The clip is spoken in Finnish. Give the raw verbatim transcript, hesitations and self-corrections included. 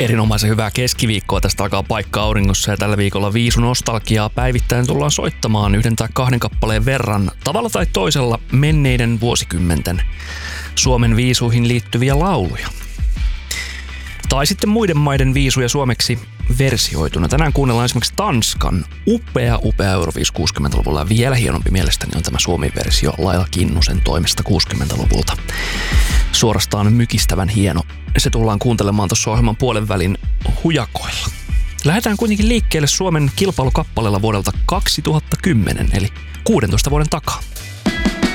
Erinomaisen hyvää keskiviikkoa. Tästä alkaa Paikka auringossa ja tällä viikolla viisunostalgiaa päivittäin tullaan soittamaan yhden tai kahden kappaleen verran tavalla tai toisella menneiden vuosikymmenten Suomen viisuihin liittyviä lauluja. Tai sitten muiden maiden viisuja suomeksi versioituna. Tänään kuunnellaan esimerkiksi Tanskan upea, upea Euroviisu kuusikymmentäluvulla ja vielä hienompi mielestäni on tämä Suomi-versio Laila Kinnusen toimesta kuusikymmentäluvulta. Suorastaan mykistävän hieno. Se tullaan kuuntelemaan tuossa ohjelman puolen välin hujakoilla. Lähdetään kuitenkin liikkeelle Suomen kilpailukappaleella vuodelta kaksituhattakymmenen, eli kuudentoista vuoden takaa.